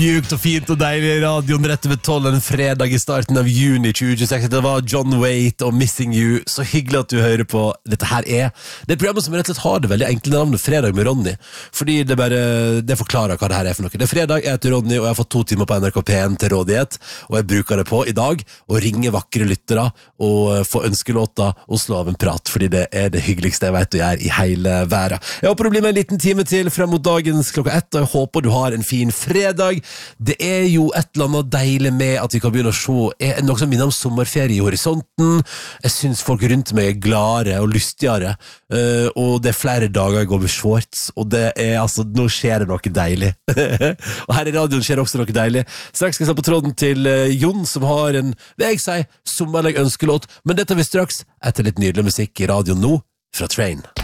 Mjukt og fint og deilig i radioen rett ved 12 en fredag i starten av juni 2026. Det var John Waite og Missing You. Så hyggelig at du hører på. Dette her er det programmet som rett og slett har det veldig enkle navnet Fredag med Ronny. Fordi det forklarer hva det her er for noe. Det er fredag, jeg heter Ronny, og jeg har fått 2 timer på NRK P1 til rådighet. Og jeg bruker det på i dag å ringe vakre lyttere og få ønskelåter og slå av en prat. Fordi det er det hyggeligste jeg vet å gjøre i hele verden. Jeg håper det blir med en liten time til frem mot dagens 1:00, og jeg håper du har en fin fredag. Det er jo et eller annet deilig med at vi kan begynne å se noe som minner om sommerferie i horisonten. Jeg synes folk rundt meg er gladere og lystigere, og det er flere dager jeg går med shorts, og det er altså, nå skjer det noe deilig. Og her i radioen skjer det også noe deilig. Straks skal jeg på tråden til Jon, som har en, det jeg sier, sommerlig ønskelåt, men dette tar vi straks etter litt nydelig musikk i radioen nå, fra Train.